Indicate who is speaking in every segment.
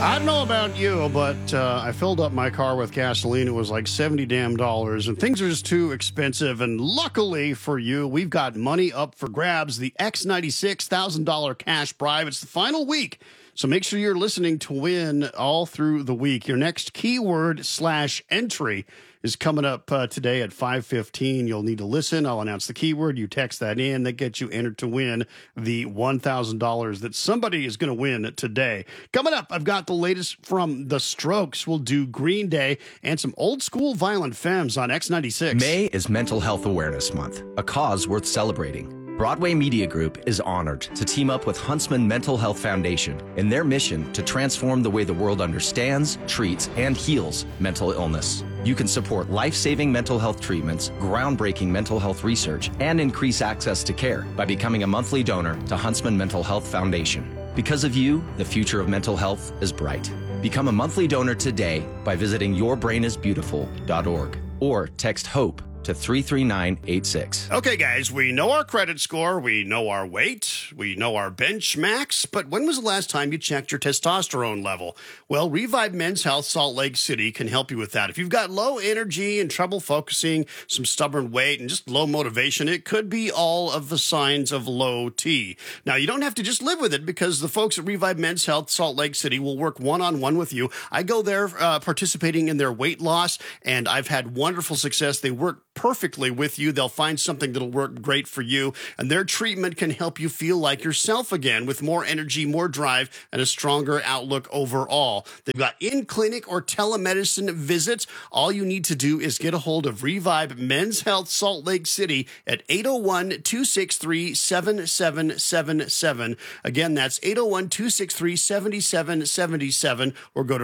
Speaker 1: I don't know about you, but I filled up my car with gasoline. It was like $70 damn, and things are just too expensive. And luckily for you, we've got money up for grabs. The X96 $1,000 cash bribe. It's the final week, so make sure you're listening to win all through the week. Your next keyword/entry is coming up today at 5:15. You'll need to listen. I'll announce the keyword. You text that in. That gets you entered to win the $1,000 that somebody is going to win today. Coming up, I've got the latest from The Strokes. We'll do Green Day and some old school Violent Femmes on X96.
Speaker 2: May is Mental Health Awareness Month, a cause worth celebrating. Broadway Media Group is honored to team up with Huntsman Mental Health Foundation in their mission to transform the way the world understands, treats, and heals mental illness. You can support life-saving mental health treatments, groundbreaking mental health research, and increase access to care by becoming a monthly donor to Huntsman Mental Health Foundation. Because of you, the future of mental health is bright. Become a monthly donor today by visiting yourbrainisbeautiful.org or text HOPE to 33986.
Speaker 1: Okay, guys, we know our credit score, we know our weight, we know our bench max, but when was the last time you checked your testosterone level? Well, Revive Men's Health Salt Lake City can help you with that. If you've got low energy and trouble focusing, some stubborn weight, and just low motivation, it could be all of the signs of low T. Now, you don't have to just live with it, because the folks at Revive Men's Health Salt Lake City will work one-on-one with you. I go there participating in their weight loss, and I've had wonderful success. They work perfectly with you. They'll find something that'll work great for you, and their treatment can help you feel like yourself again with more energy, more drive, and a stronger outlook overall. They've got in-clinic or telemedicine visits. All you need to do is get a hold of Revive Men's Health Salt Lake City at 801-263-7777. Again, that's 801-263-7777, or go to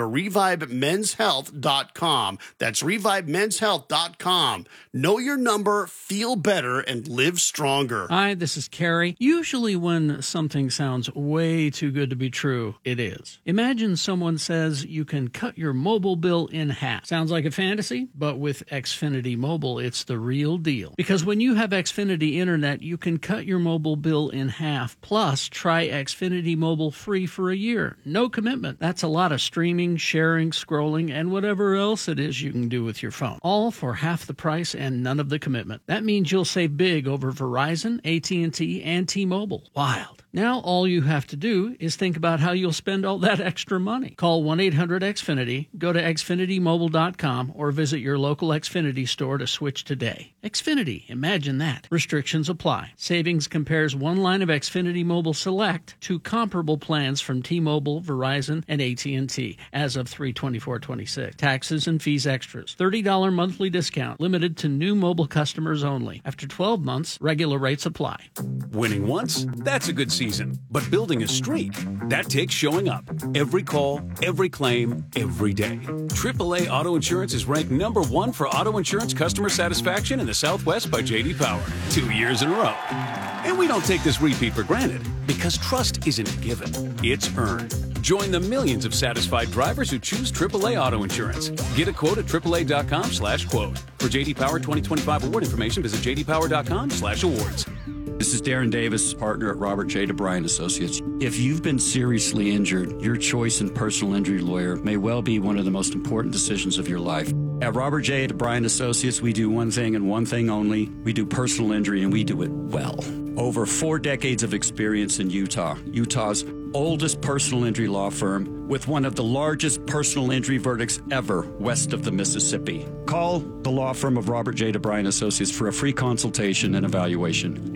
Speaker 1: revivemenshealth.com. That's revivemenshealth.com. Know your number, feel better, and live stronger.
Speaker 3: Hi, this is Carrie. Usually when something sounds way too good to be true, it is. Imagine someone says you can cut your mobile bill in half. Sounds like a fantasy, but with Xfinity Mobile, it's the real deal. Because when you have Xfinity Internet, you can cut your mobile bill in half. Plus, try Xfinity Mobile free for a year. No commitment. That's a lot of streaming, sharing, scrolling, and whatever else it is you can do with your phone. All for half the price and none of the commitment. That means you'll save big over Verizon, AT&T, and T-Mobile. Wild. Now all you have to do is think about how you'll spend all that extra money. Call 1-800-XFINITY, go to xfinitymobile.com, or visit your local Xfinity store to switch today. Xfinity, imagine that. Restrictions apply. Savings compares one line of Xfinity Mobile Select to comparable plans from T-Mobile, Verizon, and AT&T as of 3/24/26. Taxes and fees extras. $30 monthly discount, limited to new mobile customers only. After 12 months, regular rates apply.
Speaker 4: Winning once, that's a good season. But building a streak, that takes showing up. Every call, every claim, every day. AAA Auto Insurance is ranked #1 for auto insurance customer satisfaction in the Southwest by J.D. Power, 2 years in a row. And we don't take this repeat for granted, because trust isn't a given, it's earned. Join the millions of satisfied drivers who choose AAA Auto Insurance. Get a quote at AAA.com/quote. For J.D. Power 2025 award information, visit JDPower.com/awards.
Speaker 5: This is Darren Davis, partner at Robert J. DeBryan Associates. If you've been seriously injured, your choice in personal injury lawyer may well be one of the most important decisions of your life. At Robert J. DeBryan Associates, we do one thing and one thing only. We do personal injury, and we do it well. Over 4 decades of experience in Utah, Utah's oldest personal injury law firm, with one of the largest personal injury verdicts ever west of the Mississippi. Call the law firm of Robert J. DeBryan Associates for a free consultation and evaluation.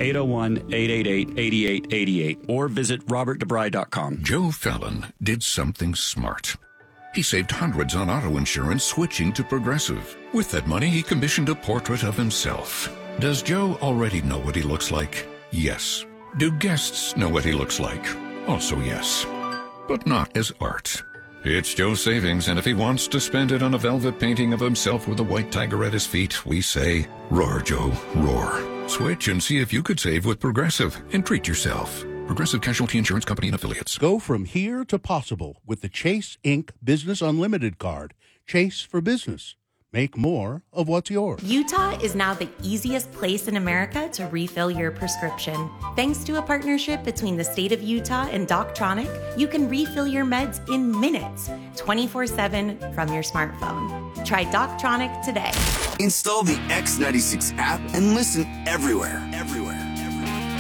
Speaker 5: 801-888-8888 or visit robertdebry.com.
Speaker 6: Joe Fallon did something smart. He saved hundreds on auto insurance switching to Progressive. With that money, he commissioned a portrait of himself. Does Joe already know what he looks like? Yes. Do guests know what he looks like? Also yes. But not as art. It's Joe's savings, and if he wants to spend it on a velvet painting of himself with a white tiger at his feet, we say, roar, Joe, roar. Switch and see if you could save with Progressive and treat yourself. Progressive Casualty Insurance Company and Affiliates.
Speaker 7: Go from here to possible with the Chase Inc. Business Unlimited card. Chase for business. Make more of what's yours.
Speaker 8: Utah is now the easiest place in America to refill your prescription. Thanks to a partnership between the state of Utah and Doctronic, you can refill your meds in minutes, 24/7 from your smartphone. Try Doctronic today.
Speaker 9: Install the X96 app and listen everywhere.